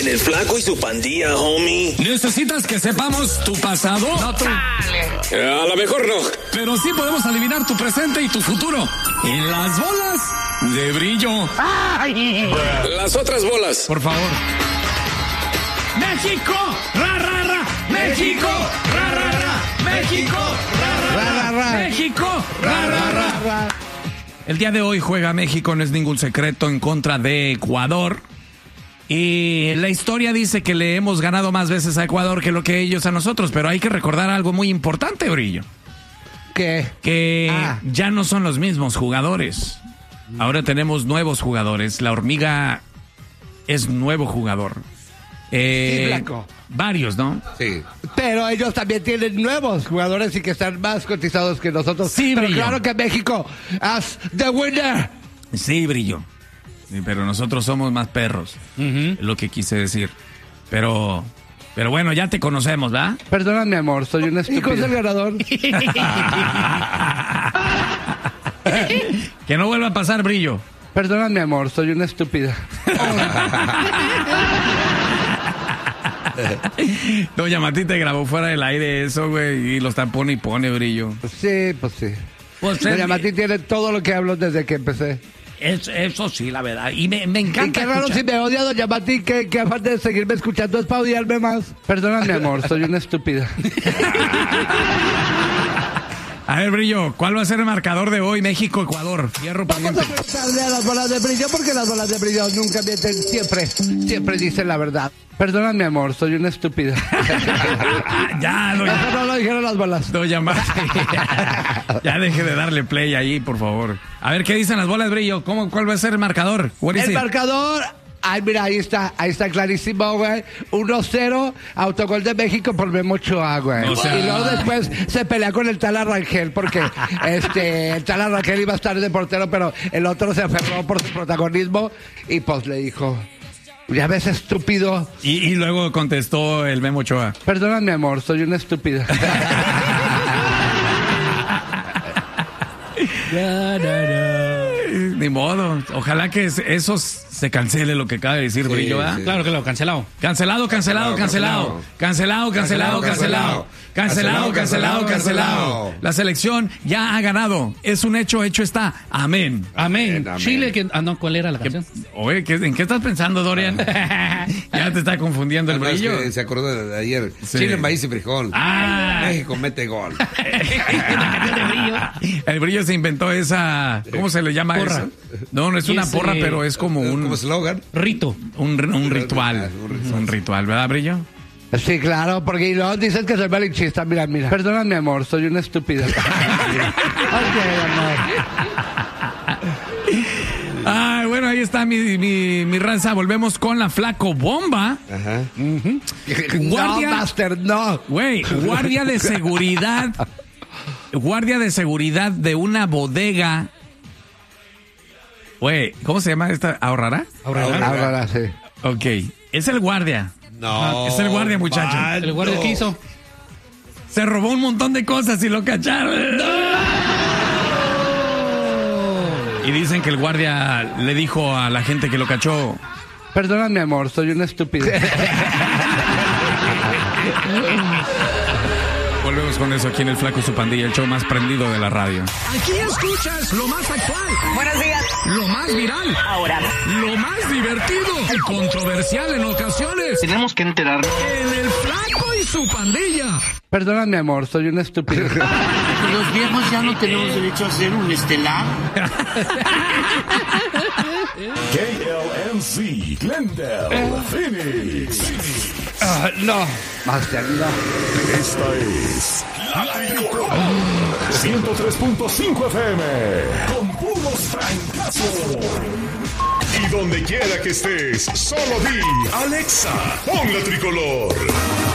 En el Flaco y su Pandilla, homie. ¿Necesitas que sepamos tu pasado? No tú. A lo mejor no. Pero sí podemos adivinar tu presente y tu futuro. En las bolas de brillo. Las otras bolas. Por favor. ¡México! ¡Ra, ra, ra! ¡México! ¡Ra, ra, ra! ¡México! ¡Ra, ra, ra! ¡México! ¡Ra, ra, ra! El día de hoy juega México, no es ningún secreto, en contra de Ecuador. Y la historia dice que le hemos ganado más veces a Ecuador que lo que ellos a nosotros. Pero hay que recordar algo muy importante, Brillo. ¿Qué? Que ya no son los mismos jugadores. Ahora tenemos nuevos jugadores. La Hormiga es nuevo jugador. Sí, Blanco. Varios, ¿no? Sí. Pero ellos también tienen nuevos jugadores y que están más cotizados que nosotros. Sí, pero Brillo. claro que México as the winner. Sí, Brillo. Sí, pero nosotros somos más perros. Es lo que quise decir. Pero bueno, ya te conocemos, ¿verdad? Perdona, mi amor, soy un estúpido. ¿Y es el ganador? Que no vuelva a pasar, Brillo. Perdona, mi amor, soy una estúpida. Doña Mati te grabó fuera del aire eso, güey, y lo está pone y pone, Brillo. Sí, pues sí. Doña Mati tiene todo lo que hablo desde que empecé. Eso sí, la verdad. Y me encanta. Y qué raro si me odia Doña Mati, que aparte de seguirme escuchando es para odiarme más. Perdona, mi amor, soy una estúpida. A ver, Brillo, ¿cuál va a ser el marcador de hoy? México-Ecuador. Fierro pariente. Vamos a prestarle a las bolas de brillo porque las bolas de brillo nunca mienten. Siempre dicen la verdad. Perdona, mi amor, soy una estúpida. Ya, doña. Eso no lo dijeron las bolas. Doña Mati. Ya deje de darle play ahí, por favor. A ver, ¿qué dicen las bolas, Brillo? ¿Cuál va a ser el marcador? El marcador... Ay, mira, ahí está clarísimo, güey. 1-0, autogol de México por Memo Ochoa, güey. O sea... Y luego después se pelea con el tal Arrangel porque el tal Arrangel iba a estar de portero, pero el otro se aferró por su protagonismo y pues le dijo, ya ves, estúpido. Y luego contestó el Memo Ochoa. Perdona, mi amor, soy una estúpida. Ni modo. Ojalá que eso se cancele lo que acaba de decir, Brillo, ¿verdad? Sí. Claro que lo cancelado. Cancelado. La selección ya ha ganado. Es un hecho está. Amén. Amén. Chile, no, ¿cuál era la canción? Oye, ¿en qué estás pensando, Dorian? Ya te está confundiendo el Brillo. Es que se acordó de ayer. Sí. Chile, maíz y frijol. México mete gol. El Brillo se inventó esa... ¿Cómo se le llama porra. eso? No es una porra, pero es como un... Como eslogan. Rito. Un ritual. Un ritual, ¿verdad, Brillo? Sí, claro, porque luego dices que soy malinchista. Mira. Perdona, mi amor, soy una estúpida. Ok, amor. Ay, bueno, ahí está mi raza. Volvemos con la Flaco Bomba. Ajá. Guardia, No, Master, no. güey, guardia de seguridad. Guardia de seguridad de una bodega. Güey, ¿cómo se llama esta? ¿Ahorrará? Ahora sí. Ok, es el guardia. No. Es el guardia, muchacho. ¿El guardia qué hizo? Se robó un montón de cosas y lo cacharon. Y dicen que el guardia le dijo a la gente que lo cachó. Perdona, mi amor, soy una estúpida. Volvemos con eso aquí en El Flaco y su Pandilla, el show más prendido de la radio. Aquí escuchas lo más actual. Buenos días. Lo más viral. Ahora. Lo más divertido y controversial en ocasiones. Tenemos que enterarnos. En El Flaco y su Pandilla. Perdona, mi amor, soy una estúpida. Los viejos ya no tenemos derecho a hacer un estelar. KLMC, Glendale, Phoenix. No, Master, no. Esta es La Tricolor 103.5 FM con puros francazos. Y donde quiera que estés, solo di Alexa, pon La Tricolor.